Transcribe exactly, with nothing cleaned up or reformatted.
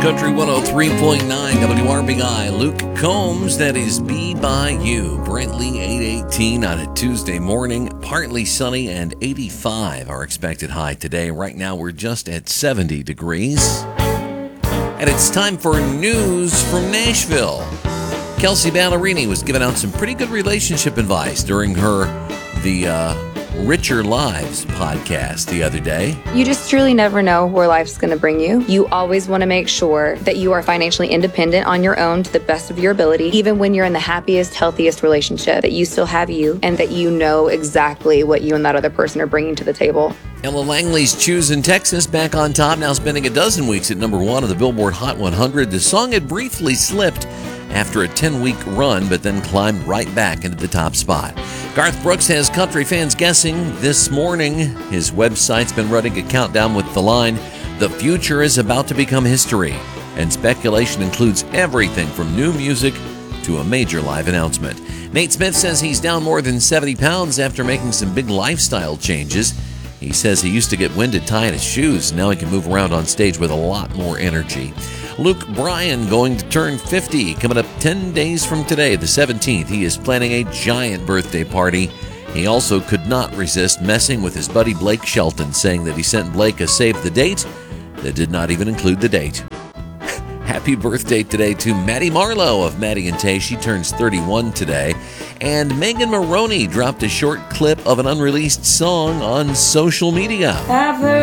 Country one oh three point nine W R B I. Luke Combs, that is Be By You. Brentley, eight eighteen on a Tuesday morning. Partly sunny and eighty-five our expected high today. Right now we're just at seventy degrees. And it's time for news from Nashville. Kelsey Ballerini was giving out some pretty good relationship advice during her The uh, Richer Lives podcast the other day. You just truly never know where life's going to bring you. You always want to make sure that you are financially independent on your own to the best of your ability, even when you're in the happiest, healthiest relationship, that you still have you and that you know exactly what you and that other person are bringing to the table. Ella Langley's Choosing Texas back on top, now spending a dozen weeks at number one of the Billboard Hot one hundred. The song had briefly slipped after a ten-week run, but then climbed right back into the top spot. Garth Brooks has country fans guessing this morning. His website's been running a countdown with the line, "The future is about to become history." And speculation includes everything from new music to a major live announcement. Nate Smith says he's down more than seventy pounds after making some big lifestyle changes. He says he used to get winded tying his shoes. Now he can move around on stage with a lot more energy. Luke Bryan going to turn fifty, coming up ten days from today, the seventeenth. He is planning a giant birthday party. He also could not resist messing with his buddy Blake Shelton, saying that he sent Blake a save the date that did not even include the date. Happy birthday today to Maddie Marlowe of Maddie and Tay. She turns thirty-one today. And Megan Maroney dropped a short clip of an unreleased song on social media. I've heard